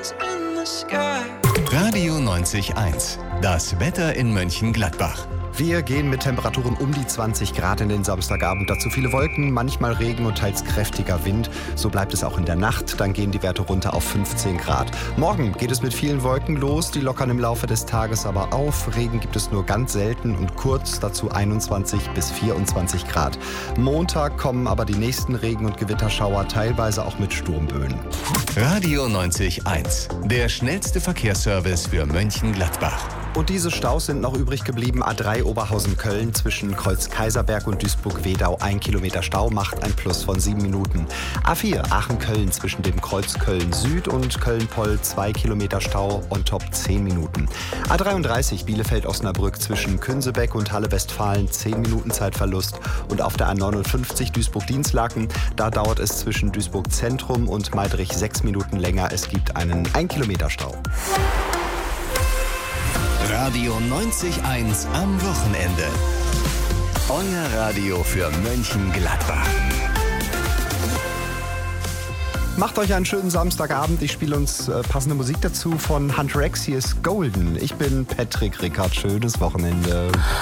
Radio 90.1. Das Wetter in Mönchengladbach. Wir gehen mit Temperaturen um die 20 Grad in den Samstagabend. Dazu viele Wolken, manchmal Regen und teils kräftiger Wind. So bleibt es auch in der Nacht. Dann gehen die Werte runter auf 15 Grad. Morgen geht es mit vielen Wolken los. Die lockern im Laufe des Tages aber auf. Regen gibt es nur ganz selten und kurz. Dazu 21 bis 24 Grad. Montag kommen aber die nächsten Regen- und Gewitterschauer, teilweise auch mit Sturmböen. Radio 90.1. Der schnellste Verkehrsservice für Mönchengladbach. Und diese Staus sind noch übrig geblieben. A3 Oberhausen-Köln zwischen Kreuz Kaiserberg und Duisburg-Wedau. 1 Kilometer Stau macht ein Plus von 7 Minuten. A4 Aachen-Köln zwischen dem Kreuz Köln-Süd und Köln-Poll. 2 Kilometer Stau on top 10 Minuten. A33 Bielefeld-Osnabrück zwischen Künsebeck und Halle-Westfalen. 10 Minuten Zeitverlust. Und auf der A59 Duisburg-Dienstlaken. Da dauert es zwischen Duisburg-Zentrum und Meidrich 6 Minuten länger. Es gibt einen 1 Kilometer Stau. Radio 90.1 am Wochenende. Euer Radio für Mönchengladbach. Macht euch einen schönen Samstagabend. Ich spiele uns passende Musik dazu von Hunter X. Hier ist Golden. Ich bin Patrick Rickard. Schönes Wochenende.